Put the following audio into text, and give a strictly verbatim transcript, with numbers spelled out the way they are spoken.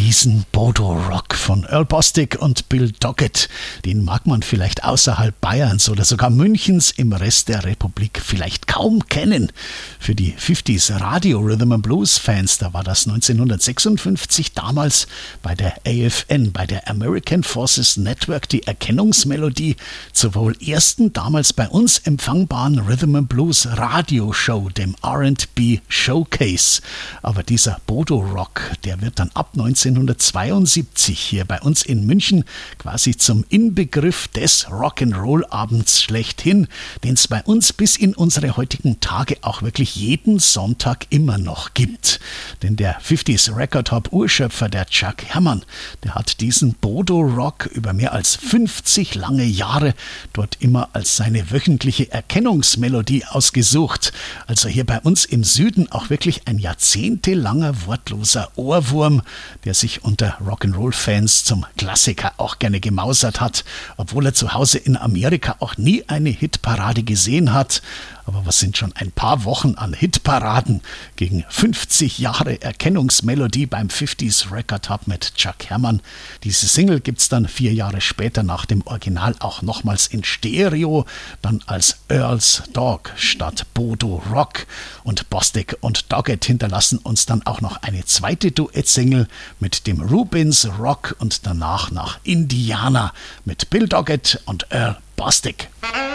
diesen Bodo-Rock von Earl Bostic und Bill Doggett. Den mag man vielleicht außerhalb Bayerns oder sogar Münchens im Rest der Republik vielleicht kaum kennen. Für die fünfziger Radio Rhythm and Blues Fans, da war das neunzehnhundertsechsundfünfzig damals bei der A F N, bei der American Forces Network, die Erkennungsmelodie zur wohl ersten damals bei uns empfangbaren Rhythm and Blues Radioshow, dem R and B Showcase. Aber dieser Bodo-Rock, der wird dann ab neunzehnhundertzweiundsiebzig hier bei uns in München quasi zum Inbegriff des Rock'n'Roll-Abends schlechthin, den es bei uns bis in unsere heutigen Tage auch wirklich jeden Sonntag immer noch gibt. Denn der fünfziger Record Hop Urschöpfer, der Chuck Herrmann, der hat diesen Bodo-Rock über mehr als fünfzig lange Jahre dort immer als seine wöchentliche Erkennungsmelodie ausgesucht. Also hier bei uns im Süden auch wirklich ein jahrzehntelanger wortloser Ohrwurm, der sich unter Rock'n'Roll-Fans zum Klassiker auch gerne gemausert hat, obwohl er zu Hause in Amerika auch nie eine Hitparade gesehen hat. Aber was sind schon ein paar Wochen an Hitparaden gegen fünfzig Jahre Erkennungsmelodie beim fünfziger Record Hub mit Chuck Herrmann. Diese Single gibt's dann vier Jahre später nach dem Original auch nochmals in Stereo, dann als Earl's Dog statt Bodo Rock. Und Bostic und Doggett hinterlassen uns dann auch noch eine zweite Duettsingle mit dem Rubens Rock und danach nach Indiana mit Bill Doggett und Earl Bostic.